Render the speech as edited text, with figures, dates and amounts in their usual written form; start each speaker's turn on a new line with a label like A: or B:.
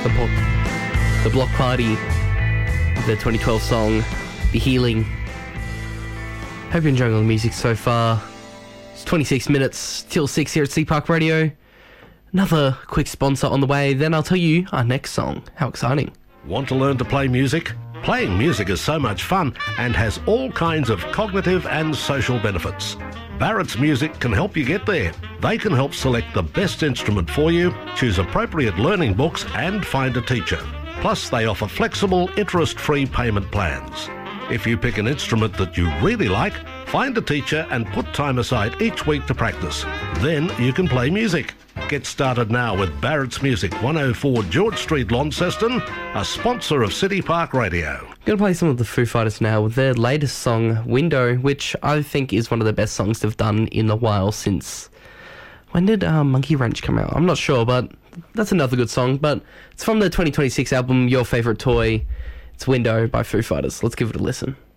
A: The Block Party, the 2012 song, The Healing. Hope you're enjoying all the music so far. It's 26 minutes till 6 here at Sea Park Radio. Another quick sponsor on the way, then I'll tell you our next song. How exciting.
B: Want to learn to play music? Playing music is so much fun and has all kinds of cognitive and social benefits. Barrett's Music can help you get there. They can help select the best instrument for you, choose appropriate learning books and find a teacher. Plus, they offer flexible, interest-free payment plans. If you pick an instrument that you really like, find a teacher and put time aside each week to practice. Then you can play music. Get started now with Barrett's Music, 104 George Street, Launceston, a sponsor of City Park Radio.
A: I'm going to play some of the Foo Fighters now with their latest song, Window, which I think is one of the best songs they've done in a while since... When did Monkey Wrench come out? I'm not sure, but that's another good song. But it's from the 2026 album, Your Favourite Toy. It's Window by Foo Fighters. Let's give it a listen.